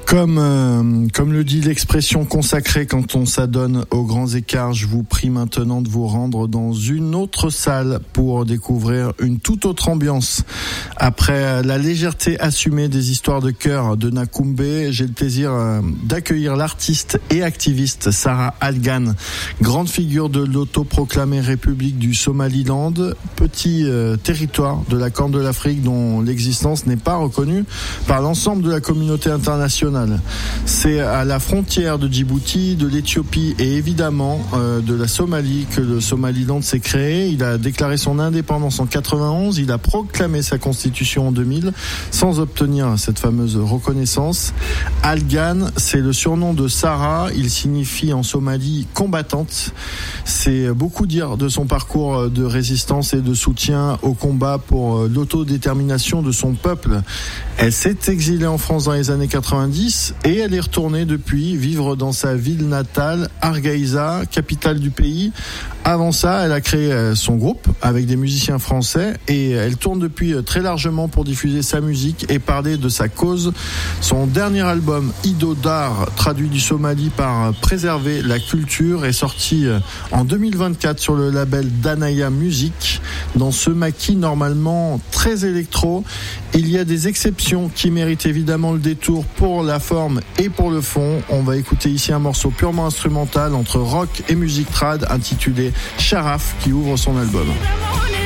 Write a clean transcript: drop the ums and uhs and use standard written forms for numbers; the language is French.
Comme le dit l'expression consacrée quand on s'adonne aux grands écarts, je vous prie maintenant de vous rendre dans une autre salle pour découvrir une toute autre ambiance. Après la légèreté assumée des histoires de cœur de Nakoumbe, j'ai le plaisir d'accueillir l'artiste et activiste Sarah Algan, grande figure de l'autoproclamée République du Somaliland, petit territoire de la Corne de l'Afrique dont l'existence n'est pas reconnue par l'ensemble de la communauté internationale. C'est à la frontière de Djibouti, de l'Éthiopie et évidemment de la Somalie que le Somaliland s'est créé. Il a déclaré son indépendance en 91, il a proclamé sa constitution en 2000 sans obtenir cette fameuse reconnaissance. Algan, c'est le surnom de Sarah, il signifie en Somalie combattante. C'est beaucoup dire de son parcours de résistance et de soutien au combat pour l'autodétermination de son peuple. Elle s'est exilée en France dans les années 90 et elle est retournée depuis vivre dans sa ville natale, Hargeisa, capitale du pays. Avant ça, elle a créé son groupe avec des musiciens français et elle tourne depuis très largement pour diffuser sa musique et parler de sa cause. Son dernier album, Ido Dar, traduit du Somalie par Préserver la culture, est sorti en 2024 sur le label Danaya Music. Dans ce maquis normalement très électro, il y a des exceptions qui méritent évidemment le détour pour la forme et pour le fond. On va écouter ici un morceau purement instrumental entre rock et musique trad intitulé Sharaf qui ouvre son album.